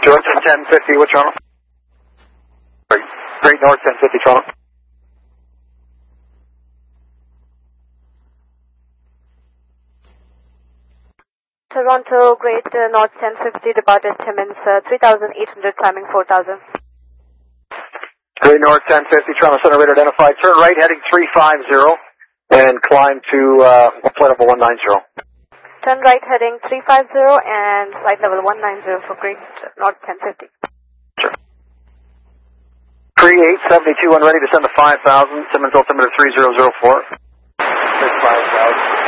Georgia 1050, what Toronto? Great North 1050, Toronto. Toronto, Great North 1050, departed Timmins, 3,800, climbing 4,000. Great North 1050, Toronto Center radar identified. Turn right heading 350 and climb to flight level 190. Turn right heading 350 and flight level 190 for Great North 1050. Sure. Cree 872, when ready to send to 5,000. Timmins altimeter 3004. 5,000.